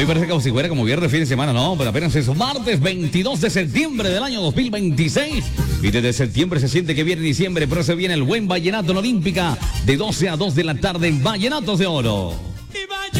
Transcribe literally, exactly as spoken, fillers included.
Hoy parece como si fuera como viernes, fin de semana, no, pero apenas es martes veintidós de septiembre del año dos mil veintiséis. Y desde septiembre se siente que viene diciembre, pero se viene el buen vallenato en Olímpica de doce a dos de la tarde en Vallenatos de Oro.